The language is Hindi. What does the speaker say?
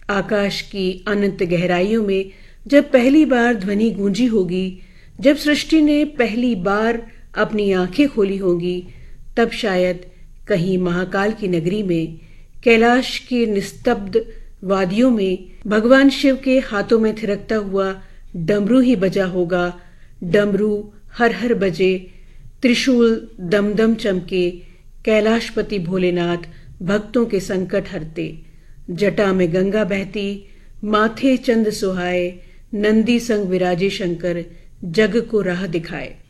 आकाश की अनंत गहराइयों में जब पहली बार ध्वनि गूंजी होगी, जब सृष्टि ने पहली बार अपनी आंखें खोली होंगी, तब शायद कहीं महाकाल की नगरी में, कैलाश की निस्तब्ध वादियों में भगवान शिव के हाथों में थिरकता हुआ डमरू ही बजा होगा। डमरू हर हर बजे, त्रिशूल दम दम चमके, कैलाशपति भोलेनाथ भक्तों के संकट हरते। जटा में गंगा बहती, माथे चंद सुहाए, नंदी संग विराजे शंकर जग को राह दिखाए।